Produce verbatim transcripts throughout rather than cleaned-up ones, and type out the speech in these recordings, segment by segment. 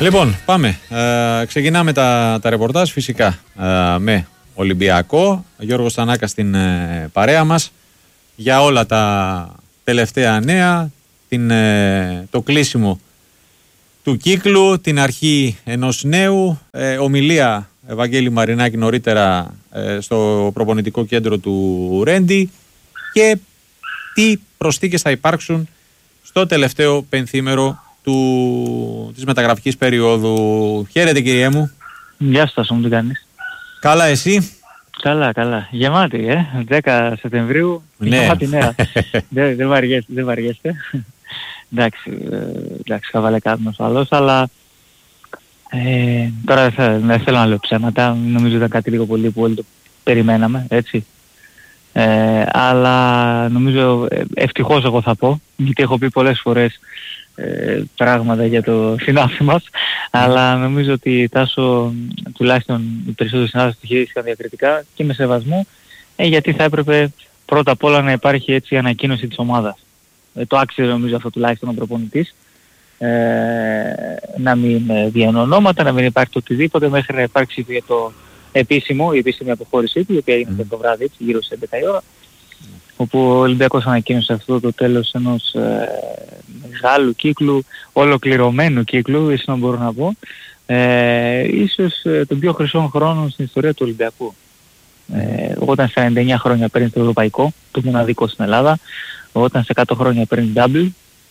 Λοιπόν, πάμε. Ε, ξεκινάμε τα, τα ρεπορτάζ φυσικά ε, με Ολυμπιακό. Γιώργος Θανάκας στην ε, παρέα μας για όλα τα τελευταία νέα, την, ε, το κλείσιμο του κύκλου, την αρχή ενός νέου, ε, ομιλία Ευαγγέλη Μαρινάκη νωρίτερα ε, στο προπονητικό κέντρο του Ρέντι και τι προσθήκες θα υπάρξουν στο τελευταίο πενθήμερο του, της μεταγραφικής περίοδου. Χαίρετε κύριε μου. Γεια σου Τάσο, μου τι κάνεις? Καλά εσύ? Καλά, καλά. Γεμάτη, ε. δέκα Σεπτεμβρίου. Ναι. Γεμάτη νέα. δεν, δεν βαριέστε, δεν βαριέστε. εντάξει, ε, εντάξει, θα βάλε κάτι ο άλλος, αλλά ε, τώρα δεν θα, δεν θέλω να λέω ψέματα. Νομίζω ήταν κάτι λίγο πολύ που όλοι το περιμέναμε, έτσι. Ε, αλλά νομίζω ε, ευτυχώς εγώ θα πω, γιατί έχω πει πολλές φορές ε, πράγματα για το συνάδελφο μας, αλλά νομίζω ότι Τάσο, τουλάχιστον οι περισσότεροι συνάδελφοι το χειρίστηκαν διακριτικά και με σεβασμό, ε, γιατί θα έπρεπε πρώτα απ' όλα να υπάρχει έτσι ανακοίνωση της ομάδας. Ε, το άξιζε νομίζω αυτό τουλάχιστον ο προπονητής, ε, να μην βγαίνουν ονόματα, να μην υπάρχει το οτιδήποτε μέχρι να υπάρξει για το επίσημο, η επίσημη αποχώρησή του, η οποία έγινε mm. το βράδυ, έτσι, γύρω στις έντεκα η ώρα, mm. όπου ο Ολυμπιακός ανακοίνωσε αυτό το τέλος ενός ε, μεγάλου κύκλου, ολοκληρωμένου κύκλου, ίσως να μπορώ να πω, ε, ίσως ε, των πιο χρυσών χρόνων στην ιστορία του Ολυμπιακού. Ε, όταν σε ενενήντα εννιά χρόνια παίρνει το ευρωπαϊκό, το μοναδικό στην Ελλάδα, όταν σε εκατό χρόνια παίρνει double,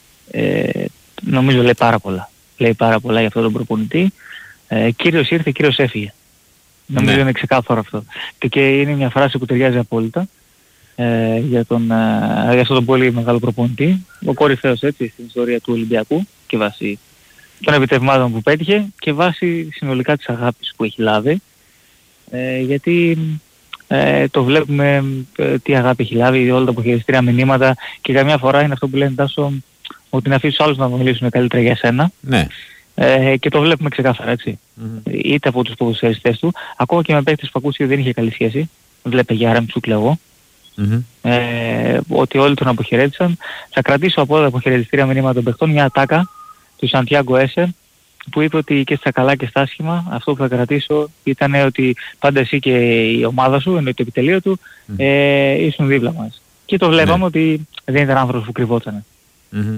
ε, νομίζω λέει πάρα πολλά. Λέει πάρα πολλά για αυτόν τον προπονητή. Ε, κύριος ήρθε, κύριος έφυγε. Νομίζω ναι. είναι ξεκάθαρο αυτό. Και, και είναι μια φράση που ταιριάζει απόλυτα ε, για, τον, ε, για αυτόν τον πολύ μεγάλο προπονητή. Ο κορυφαίος έτσι στην ιστορία του Ολυμπιακού και βάσει των επιτευγμάτων που πέτυχε και βάσει συνολικά της αγάπης που έχει λάβει. Ε, γιατί ε, το βλέπουμε ε, τι αγάπη έχει λάβει, όλα τα αποχειριστήρια μηνύματα και καμιά φορά είναι αυτό που λένε Τάσο, ότι να αφήσεις άλλους να μιλήσουν καλύτερα για σένα. Ναι. Ε, και το βλέπουμε ξεκάθαρα, έτσι. Mm-hmm. Είτε από τους ποδοσφαιριστές του, ακόμα και με παίκτες που ακούστηκε δεν είχε καλή σχέση. Βλέπε για Ρεμτσούκ λέγω. Mm-hmm. Ε, ότι όλοι τον αποχαιρέτησαν. Θα κρατήσω από όλα τα αποχαιρετιστήρια μηνύματα των παιχτών μια ατάκα του Σαντιάγκο Έσε που είπε ότι και στα καλά και στα άσχημα αυτό που θα κρατήσω ήταν ότι πάντα εσύ και η ομάδα σου, ενώ το επιτελείο του, mm-hmm. ε, ήσουν δίπλα μας. Και το βλέπαμε mm-hmm. ότι δεν ήταν άνθρωπος που κρυβόταν. Mm-hmm.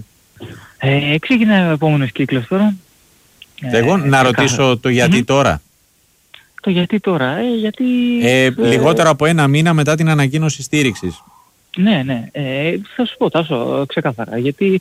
Ε, ξεκινάει ο επόμενος κύκλος τώρα. Εγώ ε, να ε, ρωτήσω ε, το γιατί mm-hmm. τώρα. Το γιατί τώρα, ε, γιατί... Ε, ε, λιγότερο από ένα μήνα μετά την ανακοίνωση στήριξης. Ναι, ναι. Ε, θα σου πω Τάσο ξεκάθαρα. Γιατί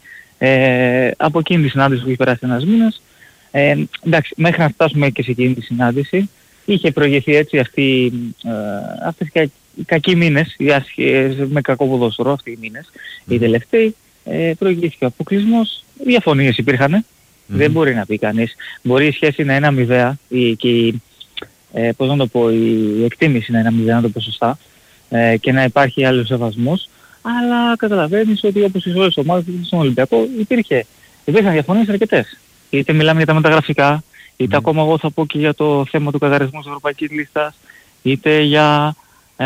ε, από εκείνη τη συνάντηση που έχει περάσει ένας μήνας, ε, εντάξει, μέχρι να φτάσουμε και σε εκείνη τη συνάντηση, είχε προηγηθεί έτσι αυτή, ε, αυτές οι κακοί μήνες, με κακό ποδόσφαιρο αυτοί οι μήνες, mm-hmm. οι τελευταίοι, ε, προηγήθηκε ο αποκλεισμός, διαφωνίες υπήρχαν. Mm-hmm. Δεν μπορεί να πει κανείς. Μπορεί η σχέση να είναι αμοιβαία η, και η, ε, πώς να το πω, η εκτίμηση να είναι αμοιβαία, να το πω σωστά, ε, και να υπάρχει άλλος σεβασμός, αλλά καταλαβαίνεις ότι όπως σε όλες τις ομάδες στον Ολυμπιακό υπήρχε, υπήρχαν διαφωνίες αρκετές. Είτε μιλάμε για τα μεταγραφικά, είτε mm-hmm. ακόμα εγώ θα πω και για το θέμα του καθαρισμού της ευρωπαϊκής λίστας, είτε για ε,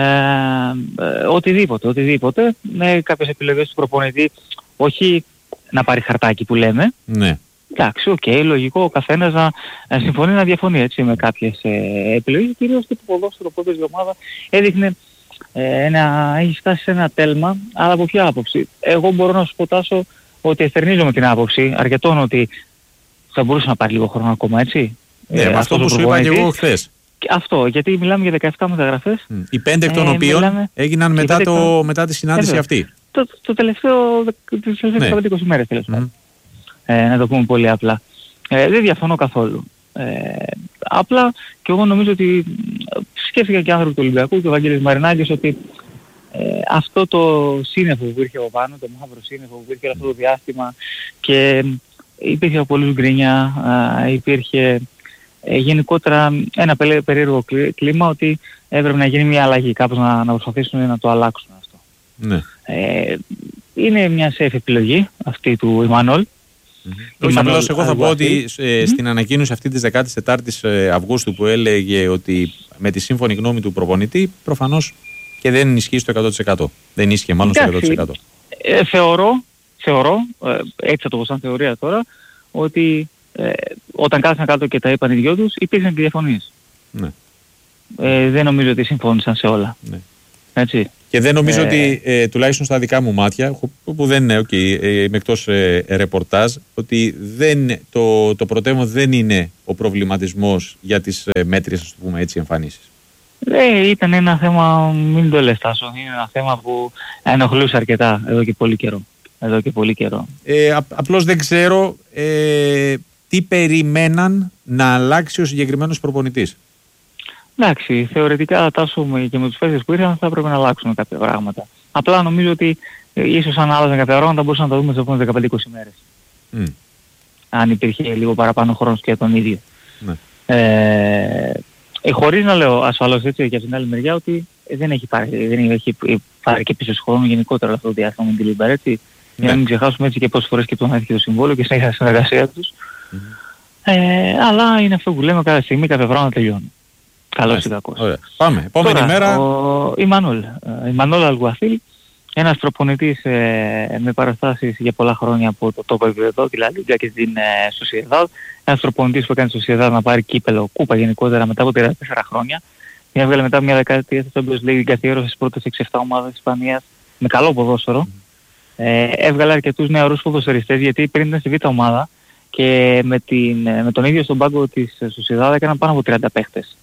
ε, οτιδήποτε, οτιδήποτε, με κάποιες επιλογές του προπονητή, όχι να πάρει χαρτάκι που λέμε. Ναι. Εντάξει, οκ, okay, λογικό ο καθένας να, να συμφωνεί, να διαφωνεί έτσι με κάποιες ε, επιλογές. Κυρίως και το ποδόσφαιρο που έπαιζε η ομάδα έδειχνε ε, να έχει φτάσει σε ένα τέλμα, αλλά από ποια άποψη. Εγώ μπορώ να σου πω Τάσο ότι εστερνίζομαι την άποψη αρκετών ότι θα μπορούσε να πάρει λίγο χρόνο ακόμα, έτσι. Ναι, ε, αυτό που σου είπα και εγώ χθες. Αυτό, γιατί μιλάμε για δεκαεπτά μεταγραφές. Mm. Οι πέντε εκ των ε, οποίων μιλάμε... έγιναν μετά, το, των... μετά τη συνάντηση ε, αυτή. Το, το τελευταίο, τις τελευταίες είκοσι μέρες τέλος πάντων. Ε, να το πούμε πολύ απλά. Ε, δεν διαφωνώ καθόλου. Ε, απλά και εγώ νομίζω ότι σκέφτηκα και άνθρωποι του Ολυμπιακού και ο Ευαγγέλης Μαρινάκης ότι ε, αυτό το σύννεφο που υπήρχε από πάνω, το μαύρο σύννεφο που υπήρχε αυτό το διάστημα και υπήρχε από πολλούς γκρίνια, ε, υπήρχε ε, γενικότερα ένα περίεργο κλίμα ότι έπρεπε να γίνει μια αλλαγή, κάπως να, να προσπαθήσουν να το αλλάξουν αυτό. Ναι. Ε, είναι μια safe επιλογή αυτή του Ιμανόλ. Mm-hmm. Όχι, απλώς εγώ θα πω ότι ε, mm-hmm. στην ανακοίνωση αυτή της δεκάτης τετάρτης Αυγούστου που έλεγε ότι με τη σύμφωνη γνώμη του προπονητή προφανώς και δεν ισχύει στο εκατό τοις εκατό. Δεν ίσχυε μάλλον στο εκατό τοις εκατό. Ε, θεωρώ, θεωρώ ε, έτσι θα το πω σαν θεωρία τώρα, ότι ε, όταν κάθισαν κάτω και τα είπαν οι δυο τους, υπήρχαν και διαφωνίες. Ναι. Ε, δεν νομίζω ότι συμφώνησαν σε όλα. Ναι. Έτσι. Και δεν νομίζω ε... ότι, ε, τουλάχιστον στα δικά μου μάτια, που δεν είναι, okay, ε, είμαι εκτός ε, ρεπορτάζ, ότι δεν, το, το πρωτεύον δεν είναι ο προβληματισμός για τις ε, μέτριες, ας το πούμε έτσι, εμφανίσεις. Ε, ήταν ένα θέμα, μην το λες Τάσο, είναι ένα θέμα που ενοχλούσε αρκετά εδώ και πολύ καιρό. Εδώ και πολύ καιρό. Ε, απ, απλώς δεν ξέρω ε, τι περιμέναν να αλλάξει ο συγκεκριμένος προπονητής. Εντάξει, θεωρητικά Τάσο και με τους παίκτες που ήρθαν θα έπρεπε να αλλάξουν κάποια πράγματα. Απλά νομίζω ότι ε, ίσως αν άλλαζαν κάποια πράγματα μπορούσαν να τα δούμε σε επόμενες δεκαπέντε είκοσι μέρες. Mm. Αν υπήρχε λίγο παραπάνω χρόνος και για τον ίδιο. Ναι. Ε, ε, χωρίς να λέω ασφαλώς έτσι και από την άλλη μεριά ότι δεν έχει πάρει, δεν έχει πάρει και πίσω χρόνο γενικότερα αυτό το διάστημα με την Λίμπαρ, έτσι. Ναι. Για να μην ξεχάσουμε έτσι και πόσες φορές και τον έχει το συμβόλαιο και συνέχεια συνεργασία τους. Mm. Ε, αλλά είναι αυτό που λέμε κάθε στιγμή, κάποια πράγματα τελειώνουν. Καλός ή κακός. Πάμε. Επόμενη Τώρα, μέρα. Ο Ιμανόλ. Ιμανόλ Αλγουαθίλ, ένας προπονητής ε, με παραστάσεις για πολλά χρόνια από το τόπο επίπεδο, δηλαδή και στην ε, Σοσιεδάδ. Ένας προπονητής που έκανε στη Σοσιεδάδ να πάρει κύπελο, κούπα γενικότερα μετά από τριάντα τέσσερα χρόνια. Και έβγαλε μετά μια δεκαετία στο Champions League καθιέρωσε στις πρώτες έξι επτά ομάδες της Ισπανίας με καλό ποδόσφαιρο. Ε, έβγαλε αρκετούς νεαρούς ποδοσφαιριστές γιατί πριν ήταν στη β' ομάδα και με, την, με τον ίδιο στον πάγκο της Σοσιεδάδ έκαναν πάνω από τριάντα παίχτες.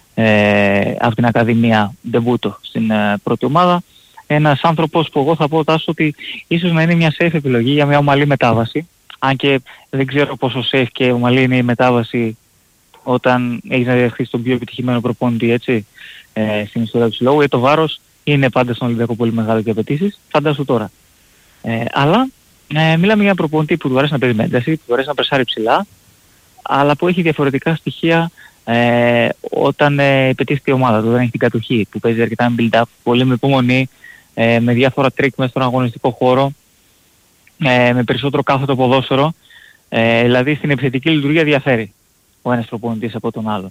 Ε, από την Ακαδημία Ντεμπούτο στην ε, πρώτη ομάδα. Ένας άνθρωπος που εγώ θα πω Τάσο ότι ίσως να είναι μια safe επιλογή για μια ομαλή μετάβαση. Αν και δεν ξέρω πόσο safe και ομαλή είναι η μετάβαση όταν έχεις να διαχθείς τον πιο επιτυχημένο προπόνητη, έτσι, ε, στην ιστορία του συλλόγου. Γιατί το βάρος είναι πάντα στον Ολυμπιακό πολύ μεγάλο και απαιτήσεις. Φαντάσου τώρα. Ε, αλλά ε, μιλάμε για ένα προπονητή που του αρέσει να παίζει με ένταση, που του αρέσει να πρεσάρει ψηλά, αλλά που έχει διαφορετικά στοιχεία Ε, όταν ε, πετύχει η ομάδα του, όταν έχει την κατοχή, που παίζει αρκετά με build-up, πολύ με υπομονή, ε, με διάφορα τρίκ μέσα στον αγωνιστικό χώρο, ε, με περισσότερο κάθετο ποδόσφαιρο, ε, δηλαδή στην επιθετική λειτουργία διαφέρει ο ένας προπονητής από τον άλλο.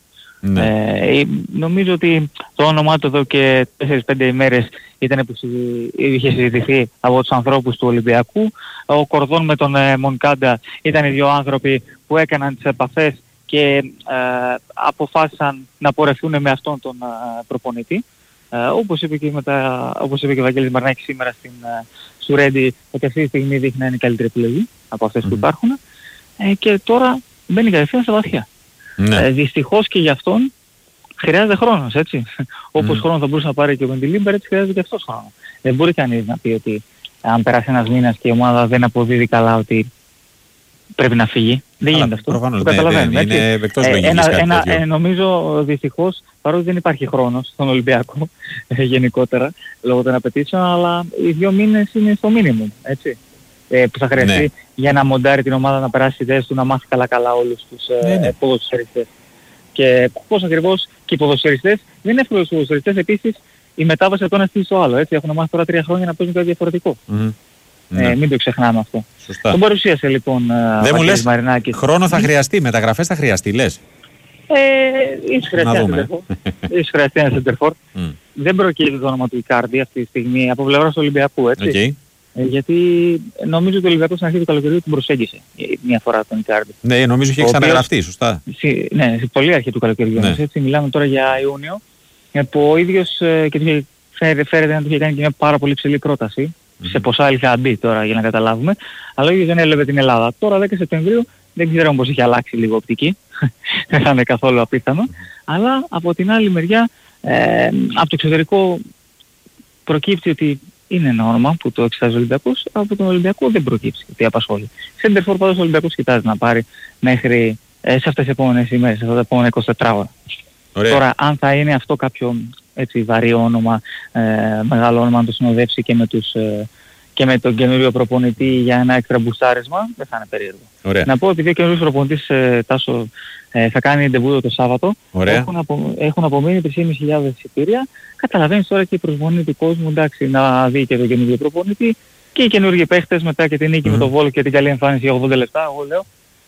Ναι. Ε, νομίζω ότι το όνομά του εδώ και τέσσερις πέντε ημέρες ήταν που είχε συζητηθεί από τους ανθρώπους του Ολυμπιακού. Ο Κορδόν με τον ε, Μονκάντα ήταν οι δύο άνθρωποι που έκαναν τις επαφές και ε, αποφάσισαν να πορευτούν με αυτόν τον ε, προπονητή. Ε, όπως είπε και, μετά, όπως είπε και ο Βαγγέλης Μαρνάκης σήμερα στην ε, Σουρέντι, ότι αυτή τη στιγμή δείχνει να είναι η καλύτερη επιλογή από αυτές mm. που υπάρχουν. Ε, και τώρα μπαίνει κατευθείαν στα βαθιά. Ναι. Ε, δυστυχώς και γι' αυτόν χρειάζεται χρόνος, έτσι. Mm. Όπως χρόνο θα μπορούσε να πάρει και ο Μεντιλίμπερ, έτσι χρειάζεται και αυτός χρόνο. Δεν μπορεί κανείς να πει ότι αν περάσει ένας μήνας και η ομάδα δεν αποδίδει καλά ότι πρέπει να φύγει. Δεν γίνεται αυτό. Προφανώς, το καταλαβαίνουμε. Ναι, είναι εκτός λογικής ένα, κάτι ένα, τέτοιο. Ε, νομίζω δυστυχώς, παρότι δεν υπάρχει χρόνος στον Ολυμπιακό ε, γενικότερα, λόγω των απαιτήσεων, αλλά οι δύο μήνες είναι στο μίνιμουμ, έτσι. Ε, που θα χρειαστεί ναι. για να μοντάρει την ομάδα, να περάσει ιδέες του, να μάθει καλά καλά όλους τους ε, ναι, ναι. ποδοσφαιριστές. Και πώς ακριβώς και οι ποδοσφαιριστές, δεν είναι εύκολο στους ποδοσφαιριστές επίσης η μετάβαση από το ένα στυλ στο άλλο, έτσι. Έχουν μάθει τώρα τρία χρόνια να παίζουν κάτι διαφορετικό. Mm. Ναι. Ε, μην το ξεχνάμε αυτό. Σωστά. Τον παρουσίασε λοιπόν δεν μου λες Μαρινάκης. Χρόνο θα χρειαστεί, μεταγραφές θα χρειαστεί, λες. Ε, ίσως χρειαστεί ένα σεντερφόρ. Ίσως χρειαστεί ένα σεντερφόρ. Δεν προκύπτει το όνομα του Ικάρντι αυτή τη στιγμή από πλευράς του Ολυμπιακού, έτσι. Okay. Ε, γιατί νομίζω ότι ο Ολυμπιακός στην αρχή του καλοκαιριού την προσέγγισε μια φορά τον Ικάρντι. Ναι, νομίζω είχε ξαναγραφτεί, σωστά. Σι, ναι, σε πολύ αρχή του καλοκαιριού. Ναι. Έτσι, μιλάμε τώρα για Ιούνιο. Που ο ίδιος ε, και φέρεται να του είχε κάνει και μια πάρα πολύ ψηλή πρόταση. Mm-hmm. Σε ποσά άλλη θα μπει τώρα για να καταλάβουμε. Αλλά ο ίδιος δεν έλαβε την Ελλάδα. Τώρα δέκα Σεπτεμβρίου δεν ξέρω πώς έχει αλλάξει λίγο οπτική. Δεν θα είναι καθόλου απίθανο. Mm-hmm. Αλλά από την άλλη μεριά, ε, από το εξωτερικό προκύπτει ότι είναι ένα όνομα που το εξετάζει ο Ολυμπιακός. Από τον Ολυμπιακό δεν προκύψει ότι απασχόλει. Σέντερφορ πάντως ο Ολυμπιακός κοιτάζει να πάρει μέχρι ε, σε αυτές τις επόμενες ημέρες, σε αυτά τα επόμενα είκοσι τέσσερις ώρα. Ωραία. Τώρα αν θα είναι αυτό κάποιο έτσι βαρύ όνομα, ε, μεγάλο όνομα να το συνοδεύσει και με, τους, ε, και με τον καινούριο προπονητή για ένα έξτρα μπουστάρισμα, δεν θα είναι περίεργο. Ωραία. Να πω επειδή ο καινούριος προπονητής ε, Τάσο ε, θα κάνει ντεμπούτο το Σάββατο, έχουν, απο, έχουν απομείνει τρεις χιλιάδες πεντακόσια εισιτήρια. Καταλαβαίνεις τώρα και η προσμονή του κόσμου, εντάξει, να δει και τον καινούριο προπονητή και οι καινούργιοι παίχτες μετά και την νίκη mm. με τον Βόλο και την καλή εμφάνιση για ογδόντα λεπτά, εγώ λέω.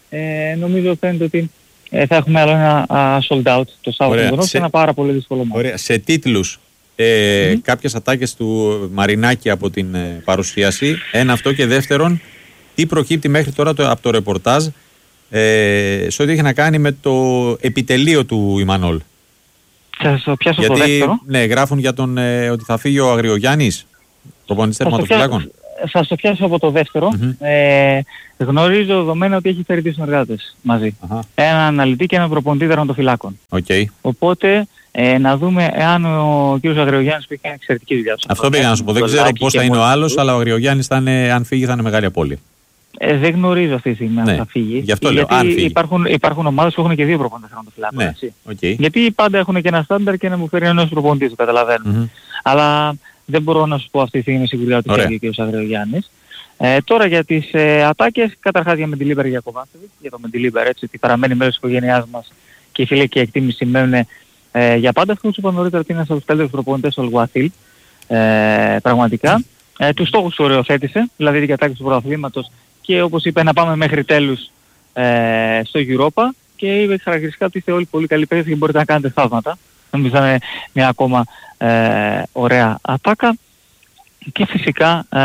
Ε, νομίζω φαίνεται ότι Ε, θα έχουμε άλλο ένα uh, sold out το Σάββατο σε ένα πάρα πολύ δύσκολο μάτι. Ωραία. Σε τίτλους, ε, mm-hmm. κάποιες ατάκες του Μαρινάκη από την ε, παρουσίαση. Ένα αυτό και δεύτερον, τι προκύπτει μέχρι τώρα το, από το ρεπορτάζ ε, σε ό,τι έχει να κάνει με το επιτελείο του Ιμανόλ. Θα το πιάσω Γιατί, το δεύτερο. Ναι, γράφουν για τον, ε, ότι θα φύγει ο Αγριογιάννης, προπονητής τερματοφυλάκων. Θα στο πιάσω από το δεύτερο. Mm-hmm. Ε, γνωρίζω δεδομένα ότι έχει φέρει δύο συνεργάτες μαζί. Uh-huh. Έναν αναλυτή και έναν προπονητή τερματοφυλάκων. Okay. Οπότε ε, να δούμε εάν ο κ. Αγριογιάννης που έχει κάνει εξαιρετική δουλειά. Αυτό πήγα να σου πω. Δεν ξέρω πώς θα είναι ο άλλος, αλλά ο Αγριογιάννης θα είναι, αν φύγει θα είναι μεγάλη απώλεια. Ε, δεν γνωρίζω αυτή τη στιγμή ναι. αν θα φύγει. Γι' αυτό γιατί λέω, αν φύγει. Υπάρχουν, υπάρχουν ομάδες που έχουν και δύο προπονητές τερματοφυλάκων. Ναι. Okay. Γιατί πάντα έχουν και ένα στάνταρ και να μου φέρει ένας προπονητής, το καταλαβαίνω. Mm-hmm. Αλλά δεν μπορώ να σου πω αυτή τη στιγμή με σιγουριά ότι φύγει ο κ. Αγριογιάννης. Ε, τώρα για τις ε, ατάκες, καταρχάς για Μεντιλίμπερ και για Κοβάσεβιτς, για το Μεντιλίμπερ, έτσι, ότι παραμένει μέρος της οικογένειάς μας και η φίλη και η εκτίμηση σημαίνουν ε, για πάντα. Αυτό που σου είπα νωρίτερα ότι είναι ένας από τους καλύτερους προπονητές του Αλγουαθίλ, ε, πραγματικά. Ε, τους στόχους του οριοθέτησε, δηλαδή την κατάκτηση του πρωταθλήματος και όπως είπε να πάμε μέχρι τέλους ε, στο Europa και είπε χαρακτηριστικά ότι είστε όλοι πολύ καλοί παίκτες και μπορείτε να κάνετε θαύματα. Νομίζω θα είναι μια ακόμα ε, ωραία ατάκα. Και φυσικά ε,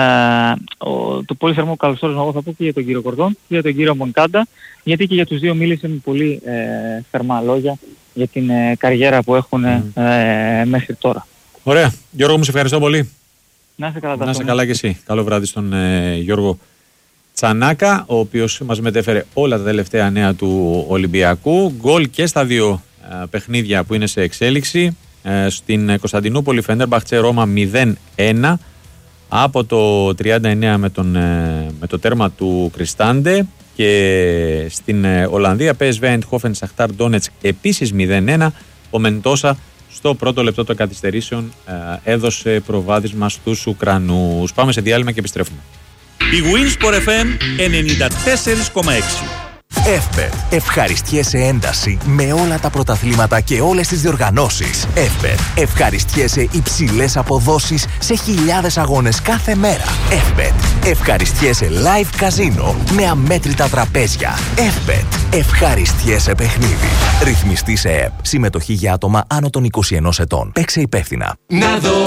ο, το πολύ θερμό καλωσόρισμα εγώ θα πω και για τον κύριο Κορδόν και για τον κύριο Μονκάντα, γιατί και για τους δύο μίλησε με πολύ ε, θερμά λόγια για την ε, καριέρα που έχουν ε, ε, μέχρι τώρα. Ωραία. Γιώργο μου, σε ευχαριστώ πολύ. Να είσαι καλά. Να είσαι καλά και εσύ. Καλό βράδυ στον ε, Γιώργο Τσανάκα, ο οποίος μας μετέφερε όλα τα τελευταία νέα του Ολυμπιακού. Γκολ και στα δύο ε, παιχνίδια που είναι σε εξέλιξη. Ε, στην Κωνσταντινούπολη Φενέρμπαχτσε Ρώμα μηδέν ένα. Από το τριάντα εννέα με, τον, με το τέρμα του Κριστάντε και στην Ολλανδία πι ες βι Eindhoven Σαχτάρ Ντόνετσκ επίσης μηδέν ένα. Ο Μεντόσα στο πρώτο λεπτό των καθυστερήσεων έδωσε προβάδισμα στους Ουκρανούς. Πάμε σε διάλειμμα και επιστρέφουμε. Η Winsport εφ εμ ενενήντα τέσσερα κόμμα έξι. Εύπετ. Ευχαριστιέσαι ένταση με όλα τα πρωταθλήματα και όλες τις διοργανώσεις. Εύπετ. Ευχαριστιέσαι υψηλές αποδόσεις σε χιλιάδες αγώνες κάθε μέρα. Εύπετ. Ευχαριστιέσαι live καζίνο με αμέτρητα τραπέζια. Εύπετ. Ευχαριστιέσαι παιχνίδι. Ρυθμιστή σε ΕΕΠ. Συμμετοχή για άτομα άνω των είκοσι ενός ετών. Παίξε υπεύθυνα. Να δω.